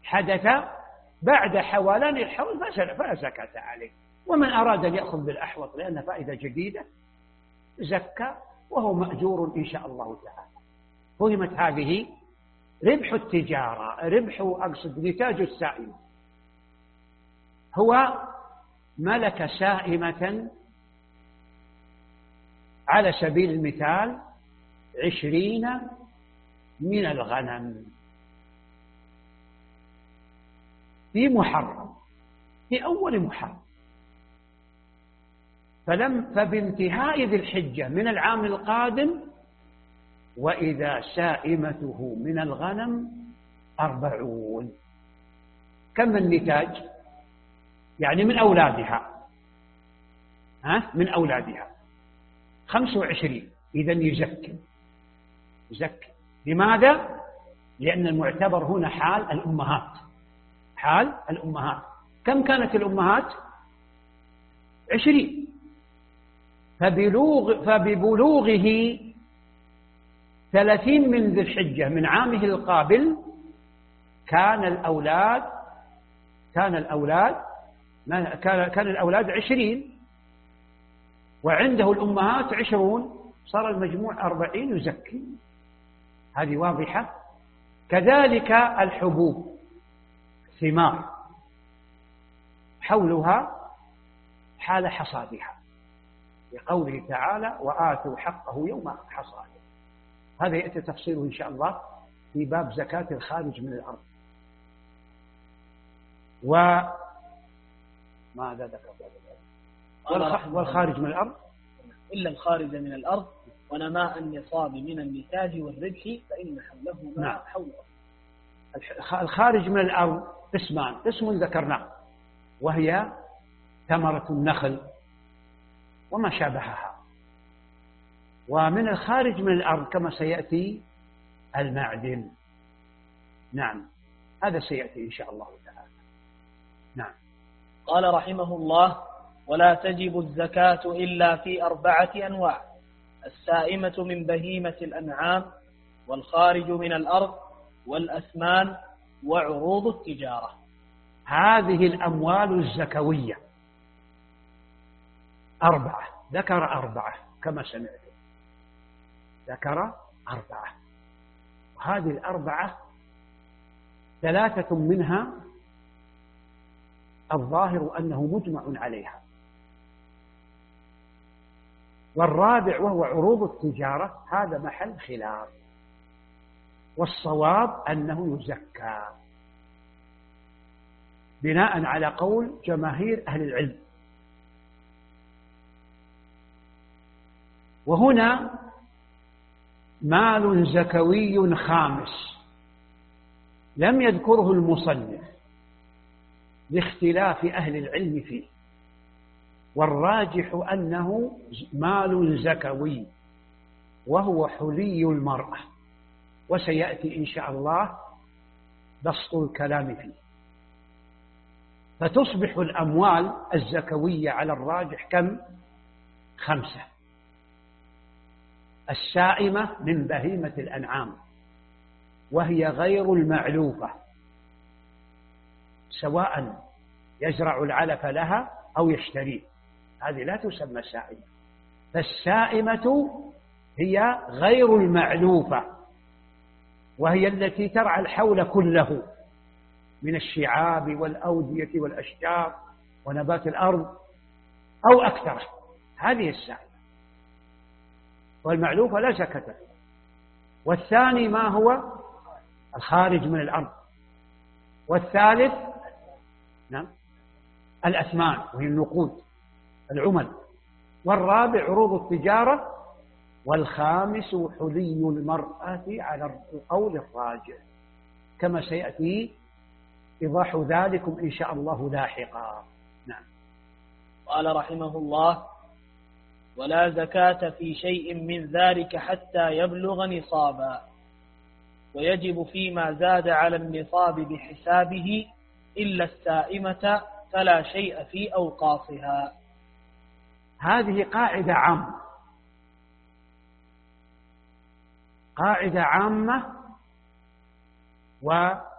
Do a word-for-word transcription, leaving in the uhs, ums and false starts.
حدث بعد حولان الحول فلا زكاة عليه. ومن أراد أن يأخذ بالأحوط لأن فائدة جديدة زكى وهو مأجور إن شاء الله تعالى. فهمت هذه؟ ربح التجارة، ربح أقصد نتاج السائمة، هو ملك سائمة على سبيل المثال عشرين من الغنم في محرم، في أول محرم، فلم فبانتهاء ذي الحجة من العام القادم وإذا سائمته من الغنم أربعون. كم النتاج؟ يعني من أولادها، ها من أولادها خمسة وعشرين. إذن يزكي يزكي لماذا؟ لأن المعتبر هنا حال الأمهات، حال الأمهات. كم كانت الأمهات؟ عشرين. فبلوغ فببلوغه ثلاثين من ذي الحجة من عامه القابل كان الأولاد كان الأولاد كان كان الأولاد عشرين وعنده الأمهات عشرون، صار المجموع أربعين يزكي. هذه واضحة. كذلك الحبوب، ثمار، حولها حال حصادها، لقوله تعالى وآتوا حقه يوم حصاده. هذا يأتي تفصيله إن شاء الله في باب زكاة الخارج من الأرض. وماذا ذكر والخارج من الأرض إلا الخارج من الأرض ونماء النصاب من النتاج والربح فإن حوله ما نعم. حوله. الخارج من الأرض قسمان، قسم ذكرناه وهي ثمرة النخل وما شابهها، ومن الخارج من الأرض كما سيأتي المعدن. نعم هذا سيأتي إن شاء الله تعالى. نعم. قال رحمه الله ولا تجب الزكاة إلا في أربعة أنواع: السائمة من بهيمة الأنعام، والخارج من الأرض، والأثمان، وعروض التجارة. هذه الأموال الزكوية أربعة، ذكر أربعة كما سمعت، ذكر أربعة، وهذه الأربعة ثلاثة منها الظاهر أنه مجمع عليها، والرابع وهو عروض التجارة هذا محل خلاف، والصواب أنه يزكى بناء على قول جماهير أهل العلم. وهنا مال زكوي خامس لم يذكره المصنف لاختلاف أهل العلم فيه، والراجح أنه مال زكوي وهو حلي المرأة، وسيأتي إن شاء الله بسط الكلام فيه. فتصبح الأموال الزكوية على الراجح كم؟ خمسة: السائمة من بهيمة الأنعام وهي غير المعلوفة، سواء يزرع العلف لها أو يشتريه، هذه لا تسمى سائمة. فالسائمة هي غير المعلوفة، وهي التي ترعى الحول كله من الشعاب والأودية والأشجار ونبات الأرض أو أكثره، هذه السائمة. والمعلوفة لا زكاة فيها. والثاني ما هو؟ الخارج من الأرض. والثالث نعم الأثمان وهي النقود العمل. والرابع عروض التجارة. والخامس حلي المرأة على القول الراجح، كما سيأتي إيضاح ذلكم إن شاء الله لاحقا. نعم. قال رحمه الله ولا زكاة في شيء من ذلك حتى يبلغ نصابا، ويجب فيما زاد على النصاب بحسابه إلا السائمة فلا شيء في أوقاصها. هذه قاعدة عامة، قاعدة عامة، وهي